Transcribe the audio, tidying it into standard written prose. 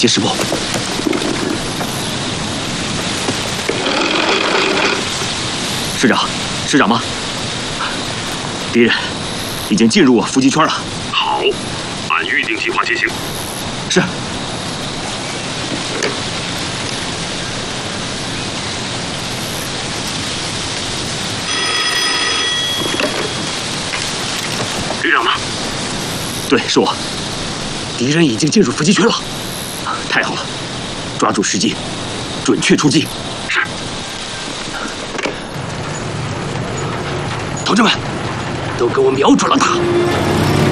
接师部。师长吗？敌人已经进入伏击圈了。 好，按预定计划进行。 是。 旅长呢？ 对，是我。敌人已经进入伏击圈了。太好了，抓住时机，准确出击。 是。 同志们，都给我瞄准了他！